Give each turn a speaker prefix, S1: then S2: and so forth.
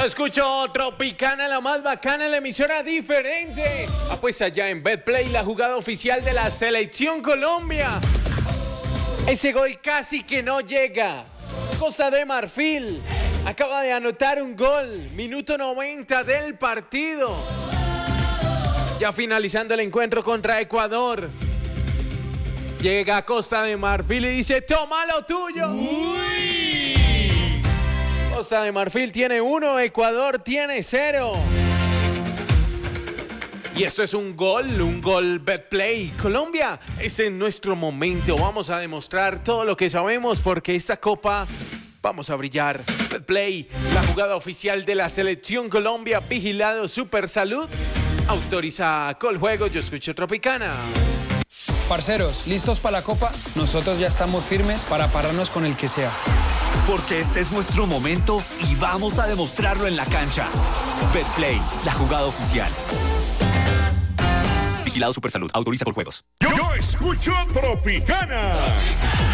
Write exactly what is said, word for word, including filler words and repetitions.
S1: escucho Tropicana, la más bacana, la emisora diferente. Apuesta ya en Betplay, la jugada oficial de la Selección Colombia. Ese gol casi que no llega. Costa de Marfil acaba de anotar un gol. Minuto noventa del partido. Ya finalizando el encuentro contra Ecuador. Llega Costa de Marfil y dice: toma lo tuyo. Uy. Costa de Marfil tiene uno, Ecuador tiene cero. Y eso es un gol, un gol Betplay. Colombia, ese es nuestro momento. Vamos a demostrar todo lo que sabemos porque esta copa vamos a brillar. Betplay, la jugada oficial de la Selección Colombia, vigilado Super Salud. Autoriza Coljuegos, yo escucho Tropicana.
S2: Parceros, ¿listos para la copa? Nosotros ya estamos firmes para pararnos con el que sea.
S3: Porque este es nuestro momento y vamos a demostrarlo en la cancha. Betplay, la jugada oficial. Vigilado Supersalud. Autoriza Coljuegos.
S4: Yo, yo escucho Tropicana.